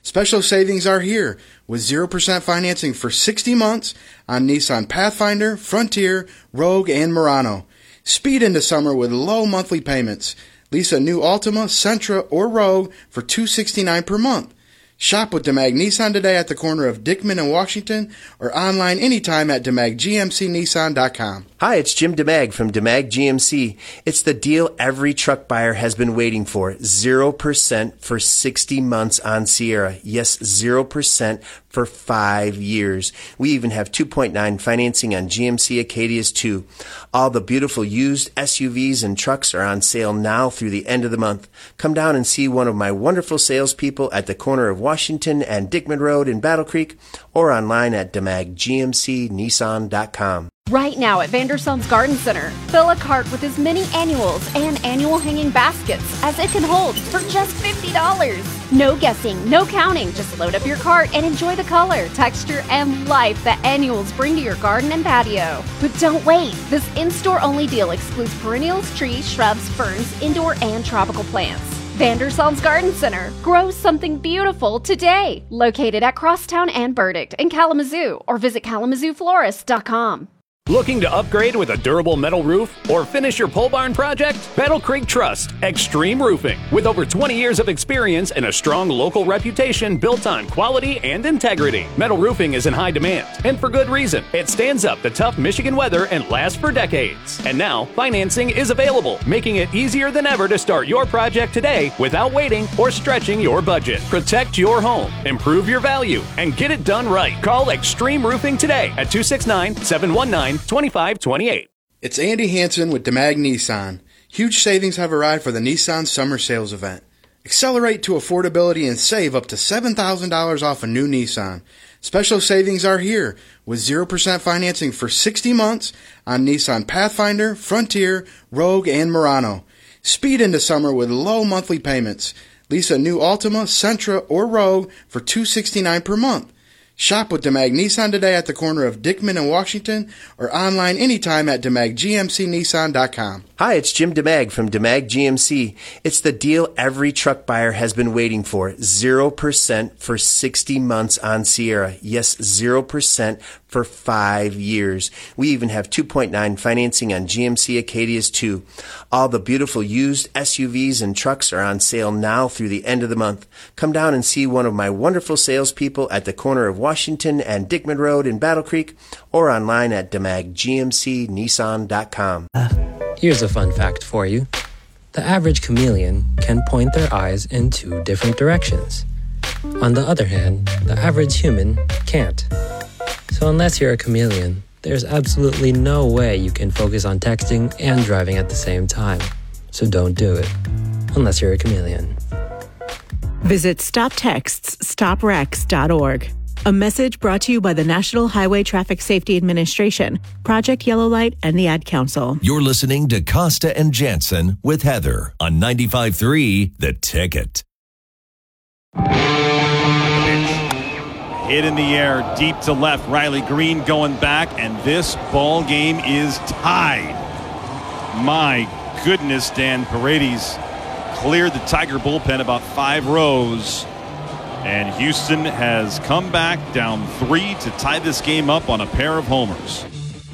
Special savings are here with 0% financing for 60 months on Nissan Pathfinder, Frontier, Rogue, and Murano. Speed into summer with low monthly payments. Lease a new Altima, Sentra, or Rogue for $269 per month. Shop with DeMag Nissan today at the corner of Dickman and Washington or online anytime at DeMagGMCNissan.com. Hi, it's Jim DeMag from DeMag GMC. It's the deal every truck buyer has been waiting for. 0% for 60 months on Sierra. Yes, 0% for 5 years. We even have 2.9 financing on GMC Acadias too. All the beautiful used SUVs and trucks are on sale now through the end of the month. Come down and see one of my wonderful salespeople at the corner of Washington and Dickman Road in Battle Creek or online at DeMagGMCNissan.com. Right now at Vanderson's Garden Center, fill a cart with as many annuals and annual hanging baskets as it can hold for just $50. No guessing, no counting. Just load up your cart and enjoy the color, texture, and life that annuals bring to your garden and patio. But don't wait. This in-store only deal excludes perennials, trees, shrubs, ferns, indoor and tropical plants. Vanderson's Garden Center. Grow something beautiful today. Located at Crosstown and Burdick in Kalamazoo, or visit KalamazooFlorist.com. Looking to upgrade with a durable metal roof or finish your pole barn project? Battle Creek Trust Extreme Roofing. With over 20 years of experience and a strong local reputation built on quality and integrity. Metal roofing is in high demand, and for good reason. It stands up to tough Michigan weather and lasts for decades. And now, financing is available, making it easier than ever to start your project today without waiting or stretching your budget. Protect your home, improve your value, and get it done right. Call Extreme Roofing today at 269-719-2528. It's Andy Hansen with DeMag Nissan. Huge savings have arrived for the Nissan Summer Sales Event. Accelerate to affordability and save up to $7,000 off a new Nissan. Special savings are here with 0% financing for 60 months on Nissan Pathfinder, Frontier, Rogue, and Murano. Speed into summer with low monthly payments. Lease a new Altima, Sentra, or Rogue for $269 per month. Shop with DeMag Nissan today at the corner of Dickman and Washington or online anytime at DeMagGMCNissan.com. Hi, it's Jim DeMag from DeMag GMC. It's the deal every truck buyer has been waiting for. 0% for 60 months on Sierra. Yes, 0% for 5 years. We even have 2.9 financing on GMC Acadias too. All the beautiful used SUVs and trucks are on sale now through the end of the month. Come down and see one of my wonderful salespeople at the corner of Washington and Dickman Road in Battle Creek or online at DeMagGMCNissan.com. Here's a fun fact for you. The average chameleon can point their eyes in 2 different directions. On the other hand, the average human can't. So unless you're a chameleon, there's absolutely no way you can focus on texting and driving at the same time. So don't do it, unless you're a chameleon. Visit StopTextsStopWrecks.org. A message brought to you by the National Highway Traffic Safety Administration, Project Yellow Light, and the Ad Council. You're listening to Costa and Jansen with Heather on 95.3 The Ticket. Hit in the air, deep to left. Riley Green going back, and this ball game is tied. My goodness, Dan Paredes cleared the Tiger bullpen about 5 rows. And Houston has come back down 3 to tie this game up on a pair of homers.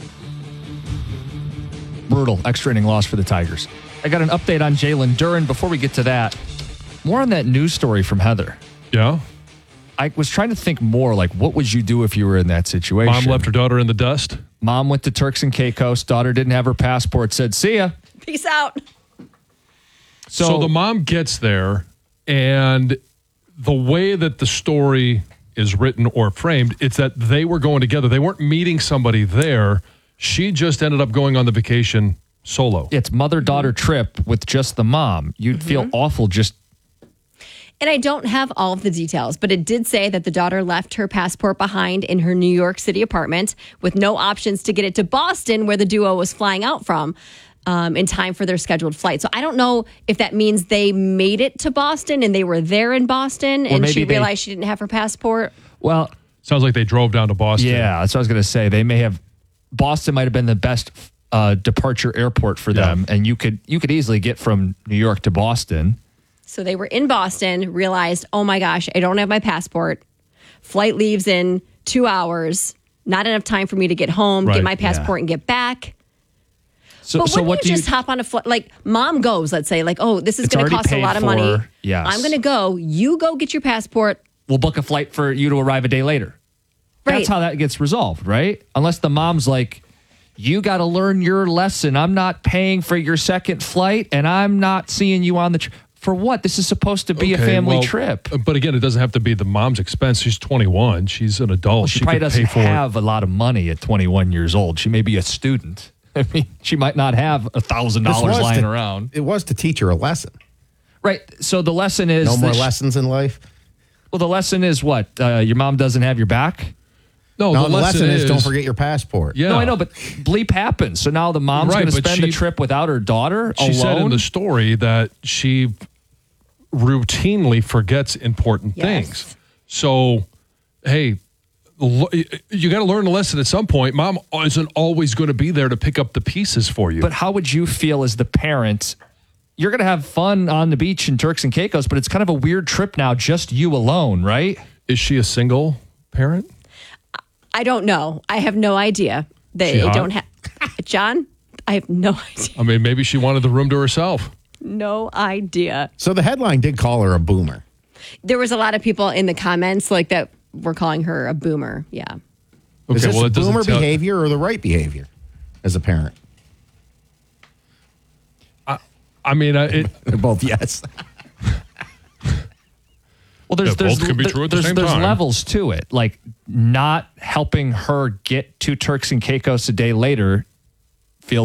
Brutal extra inning loss for the Tigers. I got an update on Jalen Duren. Before we get to that, more on that news story from Heather. Yeah. I was trying to think more like, what would you do if you were in that situation? Mom left her daughter in the dust. Mom went to Turks and Caicos. Daughter didn't have her passport. Said, see ya. Peace out. So the mom gets there, and the way that the story is written or framed, it's that they were going together. They weren't meeting somebody there. She just ended up going on the vacation solo. It's mother-daughter trip with just the mom. You'd feel awful just... And I don't have all of the details, but it did say that the daughter left her passport behind in her New York City apartment with no options to get it to Boston, where the duo was flying out from, in time for their scheduled flight. So I don't know if that means they made it to Boston and they were there in Boston and she realized she didn't have her passport. Well, sounds like they drove down to Boston. Yeah, that's what I was going to say. They may have... Boston might have been the best departure airport for them, and you could easily get from New York to Boston. So they were in Boston, realized, oh my gosh, I don't have my passport. Flight leaves in 2 hours. Not enough time for me to get home, get my passport, and get back. So, but what you just hop on a flight? Like, mom goes, let's say, like, oh, this is going to cost a lot of money. Yes. I'm going to go. You go get your passport. We'll book a flight for you to arrive a day later. Right. That's how that gets resolved, right? Unless the mom's like, you got to learn your lesson. I'm not paying for your second flight, and I'm not seeing you on the trip. For what? This is supposed to be a family trip. But again, it doesn't have to be the mom's expense. She's 21. She's an adult. Well, she probably doesn't have a lot of money at 21 years old. She may be a student. I mean, she might not have $1,000 lying around. It was to teach her a lesson. Right. So the lesson is... No more lessons in life? Well, the lesson is what? Your mom doesn't have your back? No, the lesson is don't forget your passport. Yeah. No, I know, but bleep happens. So now the mom's going to spend the trip without her daughter alone? She said in the story that she routinely forgets important things. So, hey... You got to learn a lesson at some point. Mom isn't always going to be there to pick up the pieces for you. But how would you feel as the parent? You're going to have fun on the beach in Turks and Caicos, but it's kind of a weird trip now, just you alone, right? Is she a single parent? I don't know. I have no idea. They don't have. John, I have no idea. I mean, maybe she wanted the room to herself. No idea. So the headline did call her a boomer. There was a lot of people in the comments like that. We're calling her a boomer. Yeah. Okay, is this boomer behavior or the right behavior as a parent? I mean, they're both yes. Well, there's both can be true at the same time. levels to it. Like not helping her get to Turks and Caicos a day later